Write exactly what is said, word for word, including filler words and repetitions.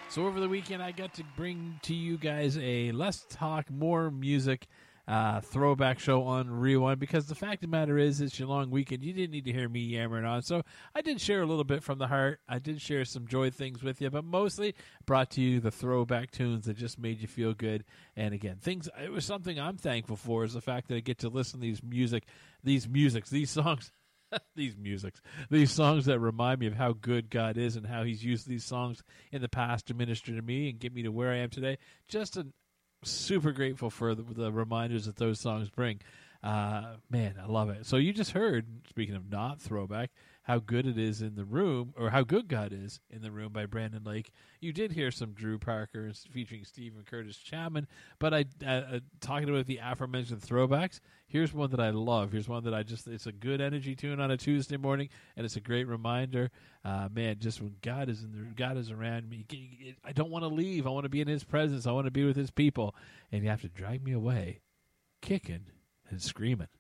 So over the weekend, I got to bring to you guys a Let's Talk More Music uh, throwback show on Rewind, because the fact of the matter is, it's your long weekend. You didn't need to hear me yammering on. So I did share a little bit from the heart. I did share some joy things with you, but mostly brought to you the throwback tunes that just made you feel good. And again, things, it was something I'm thankful for, is the fact that I get to listen to these music, these musics, these songs. these musics, these songs that remind me of how good God is and how he's used these songs in the past to minister to me and get me to where I am today. Just a, super grateful for the, the reminders that those songs bring. Uh, man, I love it. So you just heard, speaking of not throwback, How Good It Is in the Room, or How Good God Is in the Room by Brandon Lake. You did hear some Drew Parker featuring Stephen Curtis Chapman, but I uh, uh, talking about the aforementioned throwbacks, here's one that I love. Here's one that I just, it's a good energy tune on a Tuesday morning, and it's a great reminder. Uh, man, just when God is in there, God is around me, I don't want to leave. I want to be in his presence. I want to be with his people, and you have to drag me away, kicking and screaming.